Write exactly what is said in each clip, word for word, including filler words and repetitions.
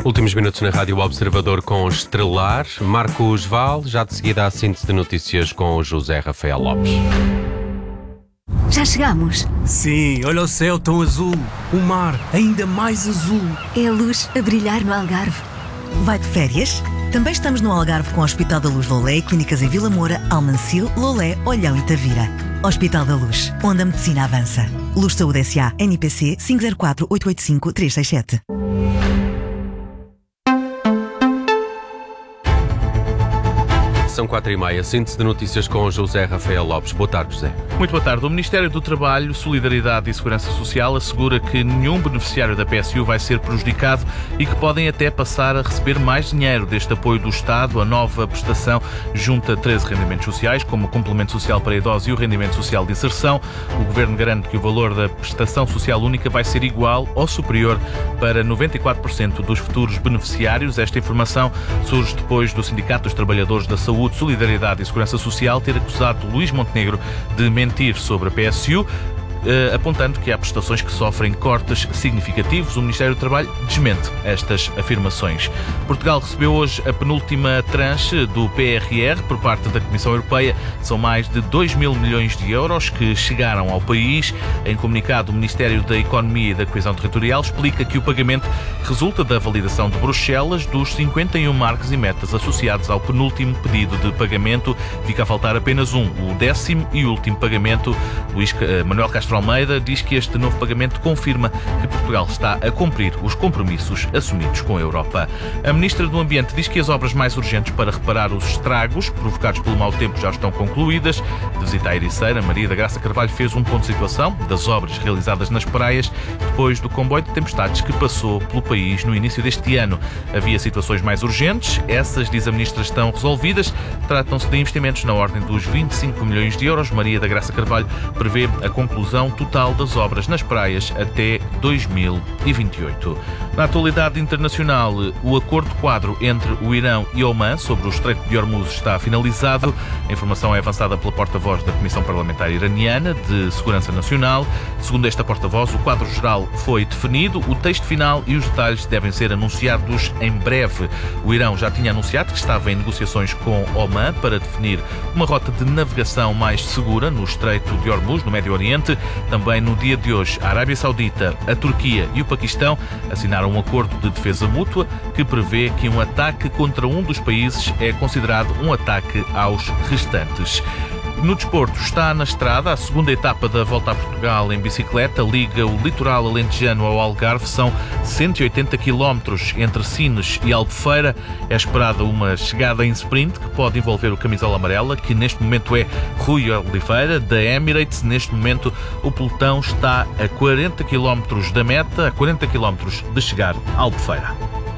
Últimos minutos na Rádio Observador com Estrelar, Marcos Val, já de seguida a síntese de notícias com o José Rafael Lopes. Já chegamos? Sim, olha o céu tão azul, o mar ainda mais azul. É a luz a brilhar no Algarve. Vai de férias? Também estamos no Algarve com o Hospital da Luz Lolé e clínicas em Vila Moura, Almancil, Lolé, Olhão e Tavira. Hospital da Luz, onde a medicina avança. Luz Saúde S A, N P C cinco zero quatro oito oito cinco três seis sete. São quatro e meia, síntese de notícias com o José Rafael Lopes. Boa tarde, José. Muito boa tarde. O Ministério do Trabalho, Solidariedade e Segurança Social assegura que nenhum beneficiário da P S U vai ser prejudicado e que podem até passar a receber mais dinheiro deste apoio do Estado. A nova prestação junta treze rendimentos sociais, como o Complemento Social para Idosos e o Rendimento Social de Inserção. O Governo garante que o valor da prestação social única vai ser igual ou superior para noventa e quatro por cento dos futuros beneficiários. Esta informação surge depois do Sindicato dos Trabalhadores da Saúde, Solidariedade e Segurança Social ter acusado Luís Montenegro de mentir sobre a P S U, Uh, apontando que há prestações que sofrem cortes significativos. O Ministério do Trabalho desmente estas afirmações. Portugal recebeu hoje a penúltima tranche do P R R por parte da Comissão Europeia. São mais de dois mil milhões de euros que chegaram ao país. Em comunicado, o Ministério da Economia e da Coesão Territorial explica que o pagamento resulta da validação de Bruxelas dos cinquenta e um marcos e metas associados ao penúltimo pedido de pagamento. Fica a faltar apenas um, o décimo e último pagamento. Luís uh, Manuel Castro Almeida diz que este novo pagamento confirma que Portugal está a cumprir os compromissos assumidos com a Europa. A Ministra do Ambiente diz que as obras mais urgentes para reparar os estragos provocados pelo mau tempo já estão concluídas. De visita à Ericeira, Maria da Graça Carvalho fez um ponto de situação das obras realizadas nas praias depois do comboio de tempestades que passou pelo país no início deste ano. Havia situações mais urgentes, essas, diz a Ministra, estão resolvidas. Tratam-se de investimentos na ordem dos vinte e cinco milhões de euros. Maria da Graça Carvalho prevê a conclusão total das obras nas praias até dois mil e vinte e oito. Na atualidade internacional, o acordo quadro entre o Irão e Omã sobre o Estreito de Hormuz está finalizado. A informação é avançada pela porta-voz da Comissão Parlamentar Iraniana de Segurança Nacional. Segundo esta porta-voz, o quadro geral foi definido, o texto final e os detalhes devem ser anunciados em breve. O Irão já tinha anunciado que estava em negociações com Omã para definir uma rota de navegação mais segura no Estreito de Hormuz, no Médio Oriente. Também no dia de hoje, a Arábia Saudita, a Turquia e o Paquistão assinaram um acordo de defesa mútua que prevê que um ataque contra um dos países é considerado um ataque aos restantes. No desporto, está na estrada a segunda etapa da Volta a Portugal em bicicleta, liga o litoral alentejano ao Algarve. São cento e oitenta quilómetros entre Sines e Albufeira. É esperada uma chegada em sprint que pode envolver o camisola amarela, que neste momento é Rui Oliveira, da Emirates. Neste momento, o pelotão está a quarenta quilómetros da meta, a quarenta quilómetros de chegar a Albufeira.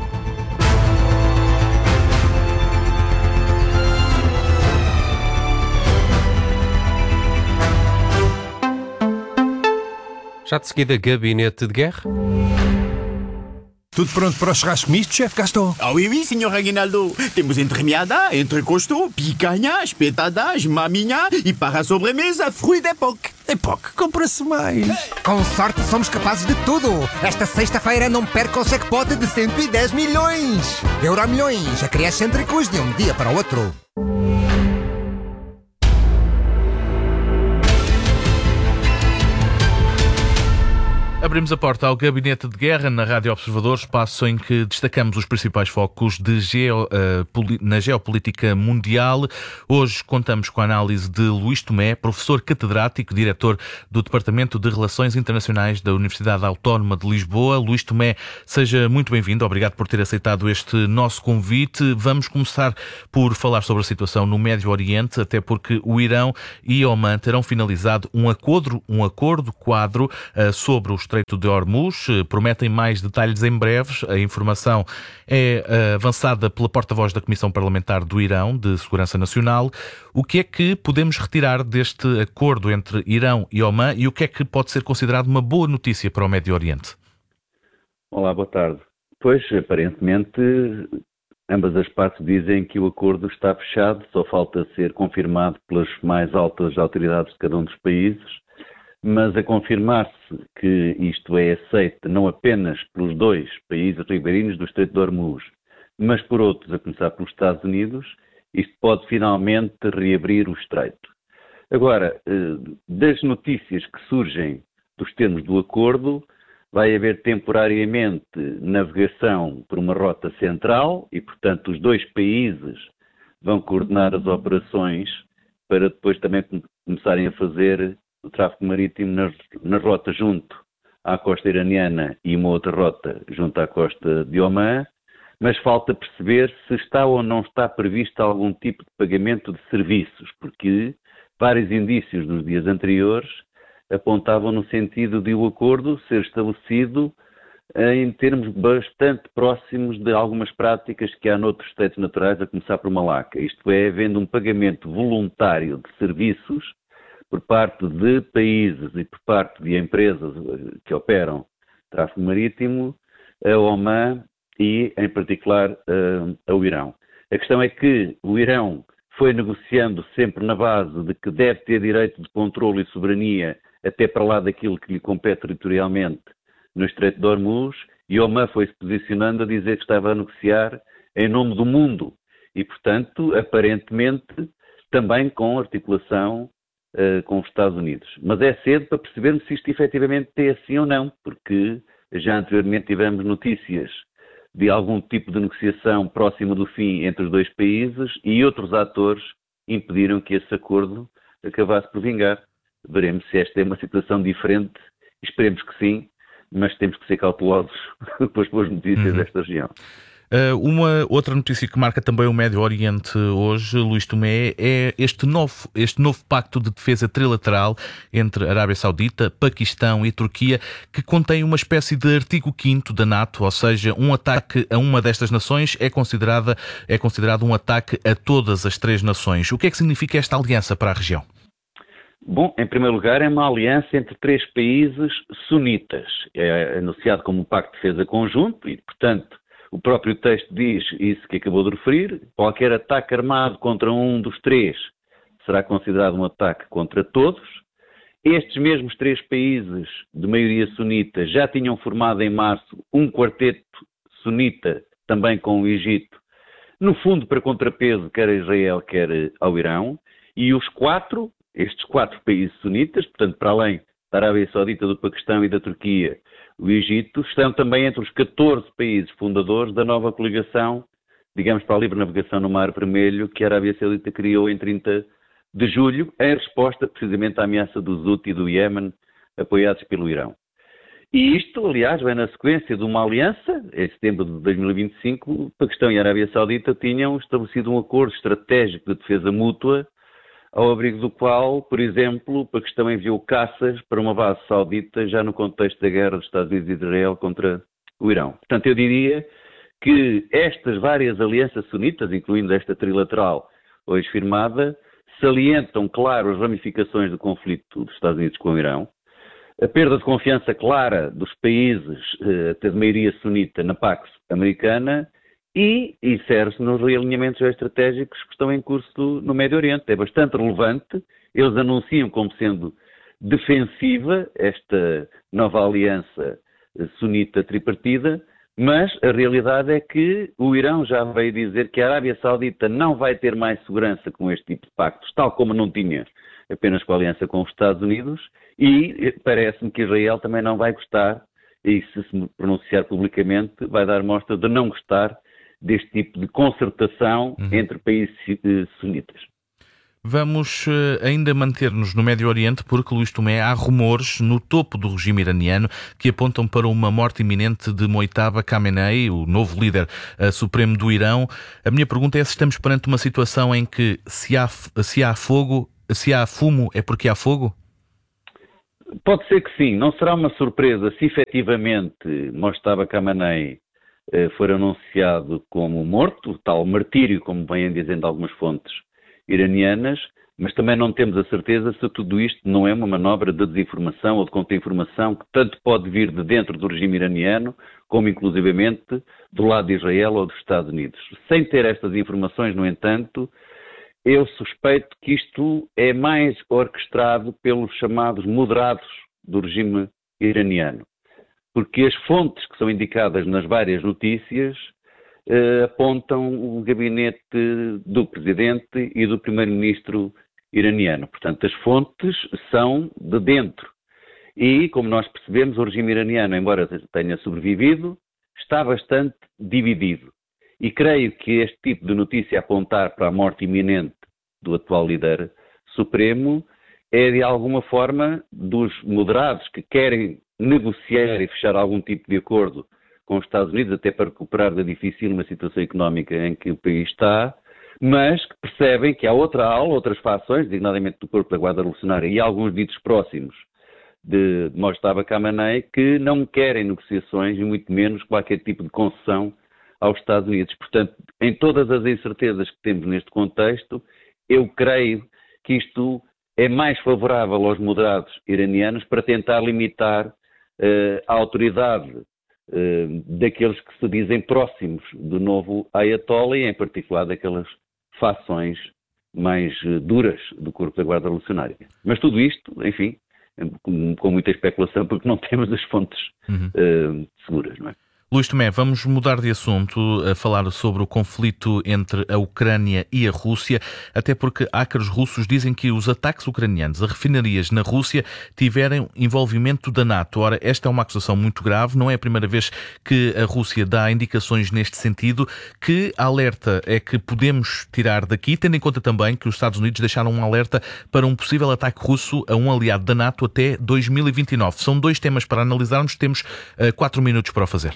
Já de seguida, Gabinete de Guerra. Tudo pronto para o churrasco misto, chefe Gaston? Ah oui, oui, senhor Aguinaldo. Temos entremeada, entrecosto, picanha, espetadas, maminha e para a sobremesa, fruit d'époque. Époque, compra-se mais. Com sorte somos capazes de tudo. Esta sexta-feira não perca o jackpot de cento e dez milhões. Euromilhões, acresce entre cus de um dia para o outro. Abrimos a porta ao Gabinete de Guerra na Rádio Observador, espaço em que destacamos os principais focos de geo, uh, poli, na geopolítica mundial. Hoje contamos com a análise de Luís Tomé, professor catedrático, diretor do Departamento de Relações Internacionais da Universidade Autónoma de Lisboa. Luís Tomé, seja muito bem-vindo. Obrigado por ter aceitado este nosso convite. Vamos começar por falar sobre a situação no Médio Oriente, até porque o Irão e Omã terão finalizado um acordo, um acordo quadro uh, sobre os Estreito de Hormuz. Prometem mais detalhes em breves. A informação é uh, avançada pela porta-voz da Comissão Parlamentar do Irão de Segurança Nacional. O que é que podemos retirar deste acordo entre Irão e Omã e o que é que pode ser considerado uma boa notícia para o Médio Oriente? Olá, boa tarde. Pois, aparentemente, ambas as partes dizem que o acordo está fechado, só falta ser confirmado pelas mais altas autoridades de cada um dos países. mas a confirmar-se que isto é aceito não apenas pelos dois países ribeirinhos do Estreito de Hormuz, mas por outros, a começar pelos Estados Unidos, isto pode finalmente reabrir o estreito. Agora, das notícias que surgem dos termos do acordo, vai haver temporariamente navegação por uma rota central e, portanto, os dois países vão coordenar as operações para depois também começarem a fazer o tráfego marítimo na, na rota junto à costa iraniana e uma outra rota junto à costa de Omã, mas falta perceber se está ou não está previsto algum tipo de pagamento de serviços, porque vários indícios dos dias anteriores apontavam no sentido de o acordo ser estabelecido em termos bastante próximos de algumas práticas que há noutros estados naturais, a começar por Malaca. Isto é, havendo um pagamento voluntário de serviços por parte de países e por parte de empresas que operam tráfego marítimo, a Omã e, em particular, ao Irão. A questão é que o Irão foi negociando sempre na base de que deve ter direito de controle e soberania até para lá daquilo que lhe compete territorialmente no Estreito de Hormuz, e Omã foi-se posicionando a dizer que estava a negociar em nome do mundo e, portanto, aparentemente, também com articulação uh, com os Estados Unidos. Mas é cedo para percebermos se isto efetivamente é assim ou não, porque já anteriormente tivemos notícias de algum tipo de negociação próxima do fim entre os dois países e outros atores impediram que esse acordo acabasse por vingar. Veremos se esta é uma situação diferente, esperemos que sim, mas temos que ser cautelosos com as boas notícias uhum. desta região. Uh, uma outra notícia que marca também o Médio Oriente hoje, Luís Tomé, é este novo, este novo pacto de defesa trilateral entre Arábia Saudita, Paquistão e Turquia, que contém uma espécie de artigo quinto da NATO, ou seja, um ataque a uma destas nações é, considerada, é considerado um ataque a todas as três nações. O que é que significa esta aliança para a região? Bom, em primeiro lugar, é uma aliança entre três países sunitas. É anunciado como um pacto de defesa conjunto e, portanto, o próprio texto diz isso que acabou de referir. Qualquer ataque armado contra um dos três será considerado um ataque contra todos. Estes mesmos três países de maioria sunita já tinham formado em março um quarteto sunita, também com o Egito, no fundo para contrapeso quer a Israel, quer ao Irão, e os quatro, estes quatro países sunitas, portanto para além da Arábia Saudita, do Paquistão e da Turquia, o Egito, estão também entre os catorze países fundadores da nova coligação, digamos, para a livre navegação no Mar Vermelho, que a Arábia Saudita criou em trinta de julho, em resposta precisamente à ameaça dos Houthi e do Iémen, apoiados pelo Irão. E isto, aliás, vem na sequência de uma aliança. Em setembro de dois mil e vinte e cinco, o Paquistão e a Arábia Saudita tinham estabelecido um acordo estratégico de defesa mútua, ao abrigo do qual, por exemplo, o Paquistão enviou caças para uma base saudita já no contexto da guerra dos Estados Unidos e de Israel contra o Irão. Portanto, eu diria que estas várias alianças sunitas, incluindo esta trilateral hoje firmada, salientam, claro, as ramificações do conflito dos Estados Unidos com o Irão, a perda de confiança clara dos países, até de maioria sunita, na Pax americana, e insere-se nos realinhamentos estratégicos que estão em curso no Médio Oriente. É bastante relevante. Eles anunciam como sendo defensiva esta nova aliança sunita tripartida, mas a realidade é que o Irão já veio dizer que a Arábia Saudita não vai ter mais segurança com este tipo de pactos, tal como não tinha apenas com a aliança com os Estados Unidos, e parece-me que Israel também não vai gostar, e se se pronunciar publicamente vai dar mostra de não gostar deste tipo de concertação uhum. entre países sunitas. Vamos uh, ainda manter-nos no Médio Oriente porque, Luís Tomé, há rumores no topo do regime iraniano que apontam para uma morte iminente de Mojtaba Khamenei, o novo líder uh, supremo do Irão. A minha pergunta é se estamos perante uma situação em que se há, se há fogo, se há fumo é porque há fogo? Pode ser que sim. Não será uma surpresa se efetivamente Mojtaba Khamenei for anunciado como morto, tal martírio, como vêm dizendo algumas fontes iranianas, mas também não temos a certeza se tudo isto não é uma manobra de desinformação ou de contra-informação que tanto pode vir de dentro do regime iraniano, como inclusivamente do lado de Israel ou dos Estados Unidos. Sem ter estas informações, no entanto, eu suspeito que isto é mais orquestrado pelos chamados moderados do regime iraniano. Porque as fontes que são indicadas nas várias notícias eh, apontam o gabinete do presidente e do primeiro-ministro iraniano. Portanto, as fontes são de dentro. E, como nós percebemos, o regime iraniano, embora tenha sobrevivido, está bastante dividido. E creio que este tipo de notícia apontar para a morte iminente do atual líder supremo é, de alguma forma, dos moderados que querem negociar e fechar algum tipo de acordo com os Estados Unidos, até para recuperar da difícil uma situação económica em que o país está, mas que percebem que há outra ala, outras fações, designadamente do Corpo da Guarda Revolucionária e alguns ditos próximos de Mojtaba Khamenei, que não querem negociações e muito menos qualquer tipo de concessão aos Estados Unidos. Portanto, em todas as incertezas que temos neste contexto, eu creio que isto é mais favorável aos moderados iranianos para tentar limitar uh, a autoridade uh, daqueles que se dizem próximos do novo Ayatollah e, em particular, daquelas fações mais uh, duras do Corpo da Guarda Revolucionária. Mas tudo isto, enfim, com, com muita especulação, porque não temos as fontes uhum. uh, seguras, não é? Luís Tomé, vamos mudar de assunto, a falar sobre o conflito entre a Ucrânia e a Rússia, até porque hackers russos dizem que os ataques ucranianos a refinarias na Rússia tiveram envolvimento da NATO. Ora, esta é uma acusação muito grave, não é a primeira vez que a Rússia dá indicações neste sentido. Que alerta é que podemos tirar daqui, tendo em conta também que os Estados Unidos deixaram um alerta para um possível ataque russo a um aliado da NATO até dois mil e vinte e nove? São dois temas para analisarmos, temos uh, quatro minutos para o fazer.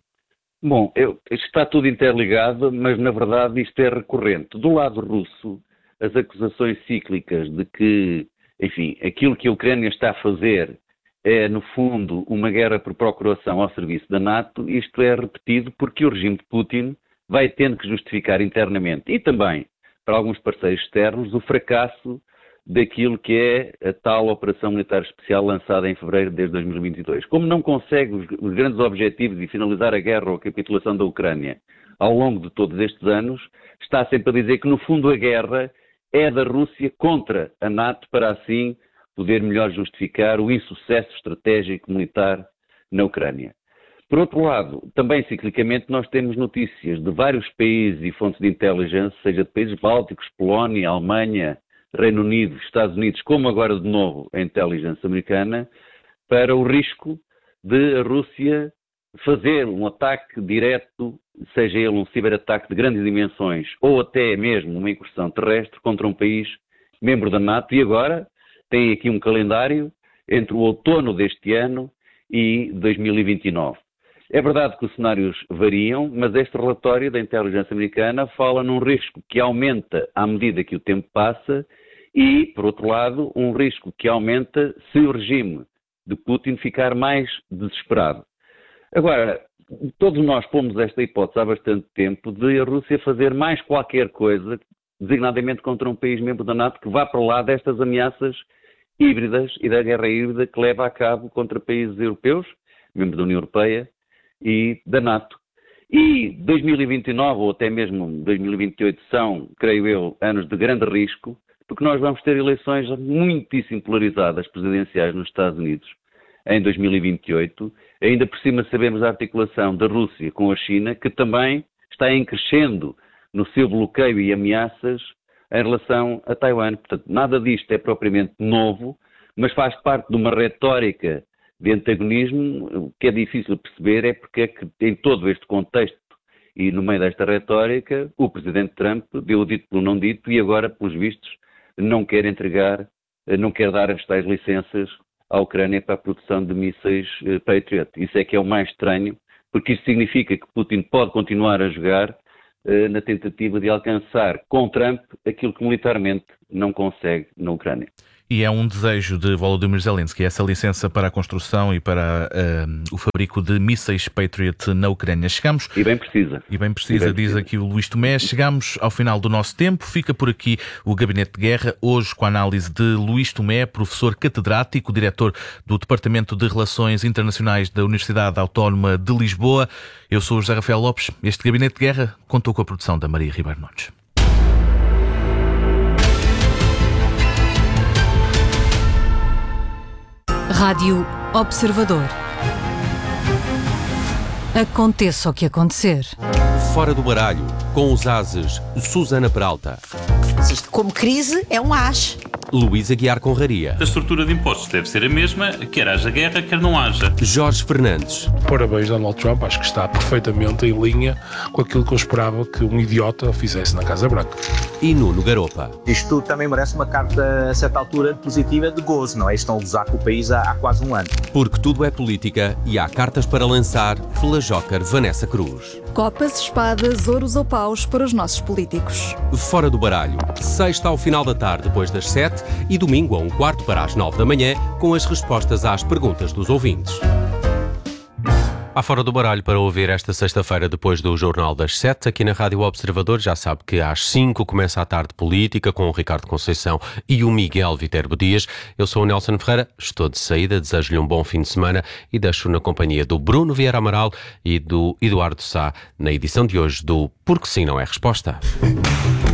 Bom, eu, está tudo interligado, mas na verdade isto é recorrente. Do lado russo, as acusações cíclicas de que, enfim, aquilo que a Ucrânia está a fazer é, no fundo, uma guerra por procuração ao serviço da NATO, isto é repetido porque o regime de Putin vai tendo que justificar internamente e também para alguns parceiros externos o fracasso daquilo que é a tal operação militar especial lançada em fevereiro de dois mil e vinte e dois. Como não consegue os, os grandes objetivos de finalizar a guerra ou a capitulação da Ucrânia ao longo de todos estes anos, está sempre a dizer que, no fundo, a guerra é da Rússia contra a NATO para, assim, poder melhor justificar o insucesso estratégico militar na Ucrânia. Por outro lado, também ciclicamente nós temos notícias de vários países e fontes de inteligência, seja de países bálticos, Polónia, Alemanha, Reino Unido, Estados Unidos, como agora de novo a inteligência americana, para o risco de a Rússia fazer um ataque direto, seja ele um ciberataque de grandes dimensões ou até mesmo uma incursão terrestre contra um país membro da NATO. E agora tem aqui um calendário entre o outono deste ano e dois mil e vinte e nove. É verdade que os cenários variam, mas este relatório da inteligência americana fala num risco que aumenta à medida que o tempo passa e, por outro lado, um risco que aumenta se o regime de Putin ficar mais desesperado. Agora, todos nós pomos esta hipótese há bastante tempo de a Rússia fazer mais qualquer coisa, designadamente contra um país membro da NATO, que vá para lá destas ameaças híbridas e da guerra híbrida que leva a cabo contra países europeus, membros da União Europeia e da NATO. E dois mil e vinte e nove ou até mesmo dois mil e vinte e oito são, creio eu, anos de grande risco, porque nós vamos ter eleições muitíssimo polarizadas presidenciais nos Estados Unidos em dois mil e vinte e oito. Ainda por cima sabemos a articulação da Rússia com a China, que também está em crescendo no seu bloqueio e ameaças em relação a Taiwan. Portanto, nada disto é propriamente novo, mas faz parte de uma retórica de antagonismo. O que é difícil perceber é porque é que em todo este contexto e no meio desta retórica o Presidente Trump deu o dito pelo não dito e agora, pelos vistos, não quer entregar, não quer dar as tais licenças à Ucrânia para a produção de mísseis Patriot. Isso é que é o mais estranho, porque isso significa que Putin pode continuar a jogar eh, na tentativa de alcançar com Trump aquilo que militarmente não consegue na Ucrânia. E é um desejo de Volodymyr Zelensky, essa licença para a construção e para uh, o fabrico de mísseis Patriot na Ucrânia. Chegamos... E bem precisa. E bem precisa, e bem diz precisa. Aqui o Luís Tomé. Chegamos ao final do nosso tempo. Fica por aqui o Gabinete de Guerra, hoje com a análise de Luís Tomé, professor catedrático, diretor do Departamento de Relações Internacionais da Universidade Autónoma de Lisboa. Eu sou o José Rafael Lopes. Este Gabinete de Guerra contou com a produção da Maria Ribeiro Nunes. Rádio Observador. Aconteça o que acontecer. Fora do baralho, com os ases Susana Peralta. Como crise, é um as. Luís Aguiar Conraria. A estrutura de impostos deve ser a mesma, quer haja guerra, quer não haja. Jorge Fernandes. Parabéns, Donald Trump. Acho que está perfeitamente em linha com aquilo que eu esperava que um idiota fizesse na Casa Branca. E Nuno Garopa. Isto também merece uma carta, a certa altura, positiva de gozo, não é? Estão a gozar com o país há, há quase um ano. Porque tudo é política e há cartas para lançar pela Joker Vanessa Cruz. Copas, espadas, ouros ou paus para os nossos políticos. Fora do baralho, sexta ao final da tarde depois das sete e domingo a um quarto para as nove da manhã com as respostas às perguntas dos ouvintes. Há Fora do Baralho para ouvir esta sexta-feira depois do Jornal das Sete, aqui na Rádio Observador. Já sabe que às cinco começa a tarde política com o Ricardo Conceição e o Miguel Viterbo Dias. Eu sou o Nelson Ferreira, estou de saída, desejo-lhe um bom fim de semana e deixo na companhia do Bruno Vieira Amaral e do Eduardo Sá na edição de hoje do Porque Sim Não É Resposta.